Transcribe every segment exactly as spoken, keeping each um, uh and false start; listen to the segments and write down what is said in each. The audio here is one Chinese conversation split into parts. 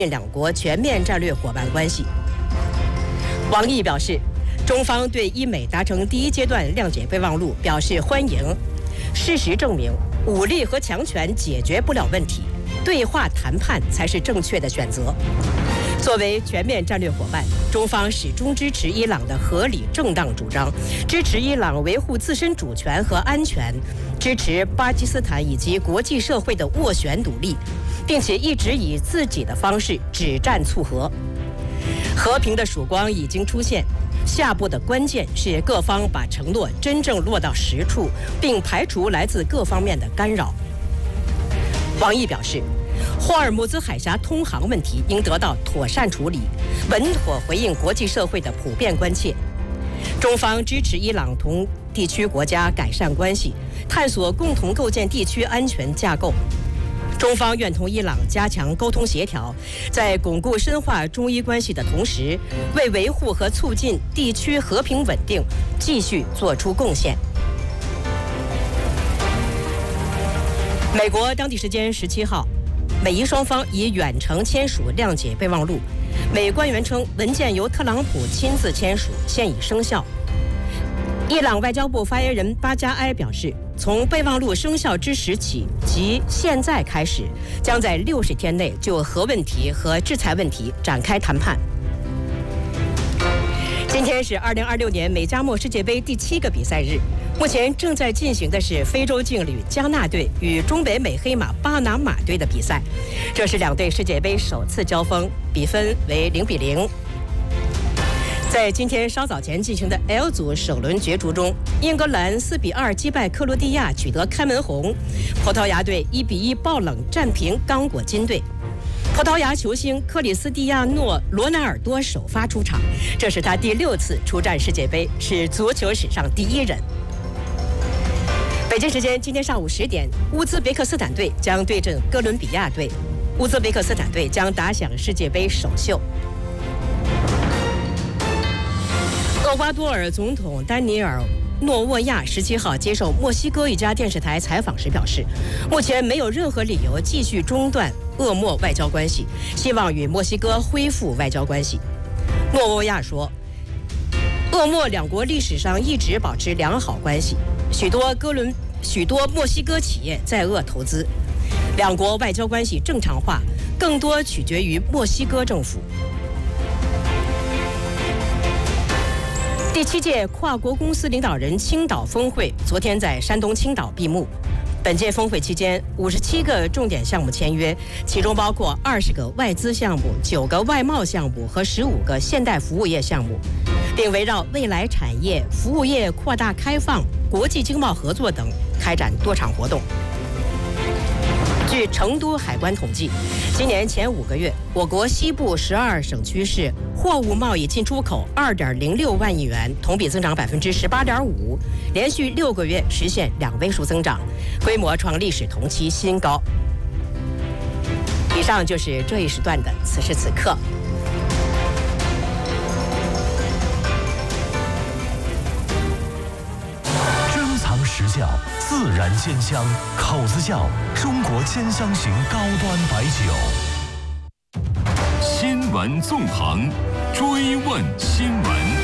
两国全面战略伙伴关系。王毅表示，中方对伊美达成第一阶段谅解备忘录表示欢迎。事实证明，武力和强权解决不了问题，对话谈判才是正确的选择。作为全面战略伙伴，中方始终支持伊朗的合理正当主张，支持伊朗维护自身主权和安全，支持巴基斯坦以及国际社会的斡旋努力，并且一直以自己的方式止战促和。和平的曙光已经出现，下步的关键是各方把承诺真正落到实处，并排除来自各方面的干扰。王毅表示，霍尔木兹海峡通航问题应得到妥善处理，稳妥回应国际社会的普遍关切。中方支持伊朗同地区国家改善关系，探索共同构建地区安全架构。中方愿同伊朗加强沟通协调，在巩固深化中伊关系的同时，为维护和促进地区和平稳定继续做出贡献。美国当地时间十七号，美伊双方以远程签署谅解备忘录。美官员称，文件由特朗普亲自签署，现已生效。伊朗外交部发言人巴加埃表示，从备忘录生效之时起，即现在开始，将在六十天内就核问题和制裁问题展开谈判。今天是二零二六年美加墨世界杯第七个比赛日，目前正在进行的是非洲劲旅加纳队与中北美黑马巴拿马队的比赛，这是两队世界杯首次交锋，比分为零比零。在今天稍早前进行的 L 组首轮角逐中，英格兰四比二击败克罗地亚，取得开门红；葡萄牙队一比一爆冷战平刚果金队。葡萄牙球星克里斯蒂亚诺·罗纳尔多首发出场，这是他第六次出战世界杯，是足球史上第一人。北京时间今天上午十点，乌兹别克斯坦队将对阵哥伦比亚队，乌兹别克斯坦队将打响世界杯首秀。厄瓜多尔总统丹尼尔·诺沃亚十七号接受墨西哥一家电视台采访时表示，目前没有任何理由继续中断俄墨外交关系，希望与墨西哥恢复外交关系。诺沃亚说，俄墨两国历史上一直保持良好关系，许多哥伦许多墨西哥企业在俄投资，两国外交关系正常化更多取决于墨西哥政府。第七届跨国公司领导人青岛峰会昨天在山东青岛闭幕。本届峰会期间，五十七个重点项目签约，其中包括二十个外资项目、九个外贸项目和十五个现代服务业项目，并围绕未来产业、服务业扩大开放、国际经贸合作等开展多场活动。据成都海关统计，今年前五个月，我国西部十二省区市货物贸易进出口二点零六万亿元，同比增长百分之十八点五，连续六个月实现两位数增长，规模创历史同期新高。以上就是这一时段的此时此刻。 珍藏实窖，自然鲜香，口子窖，中国千香型高端白酒。 新闻纵横，追问新闻。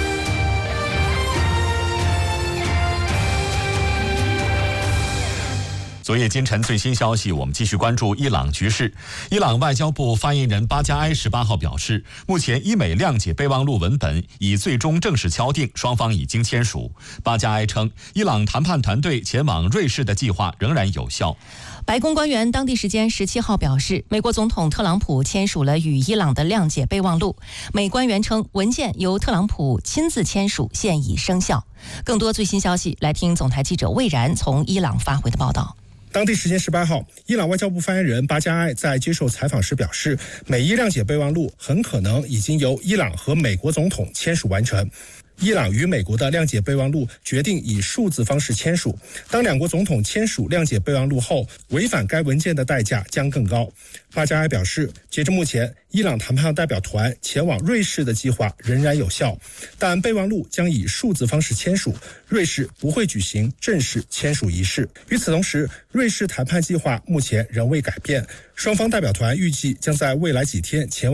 昨夜今晨最新消息，我们继续关注伊朗局势。伊朗外交部发言人巴加埃十八号表示，目前伊美谅解备忘录文本已最终正式敲定，双方已经签署。巴加埃称，伊朗谈判团队前往瑞士的计划仍然有效。 白宫官员当地时间十七号表示，美国总统特朗普签署了与伊朗的谅解备忘录。美官员称，文件由特朗普亲自签署，现已生效。更多最新消息，来听总台记者魏然从伊朗发回的报道。 当地时间十八号，伊朗外交部发言人巴加埃在接受采访时表示，美伊谅解备忘录很可能已经由伊朗和美国总统签署完成。伊朗与美国的谅解备忘录决定以数字方式签署，当两国总统签署谅解备忘录后，违反该文件的代价将更高。巴加埃表示，截至目前，伊朗谈判代表团前往瑞士的计划仍然有效，但备忘录将以数字方式签署，瑞士不会举行正式签署仪式。与此同时，瑞士谈判计划目前仍未改变，双方代表团预计将在未来几天前往